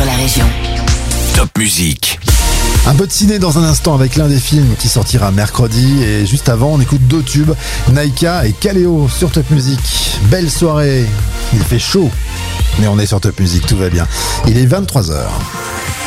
sur la région. Top Musique. Un peu de ciné dans un instant avec l'un des films qui sortira mercredi. Et juste avant, on écoute deux tubes, Naika et Kaleo sur Top Musique. Belle soirée, il fait chaud, mais on est sur Top Musique, tout va bien. Il est 23h.